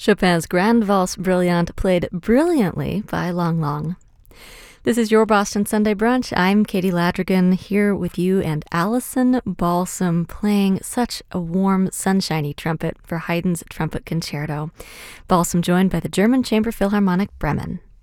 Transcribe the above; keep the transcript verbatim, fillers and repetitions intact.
Chopin's Grand Valse Brillante, played brilliantly by Lang Lang. This is your Boston Sunday Brunch. I'm Katie Ladrigan here with you and Allison Balsam playing such a warm, sunshiny trumpet for Haydn's Trumpet Concerto. Balsam joined by the German Chamber Philharmonic Bremen.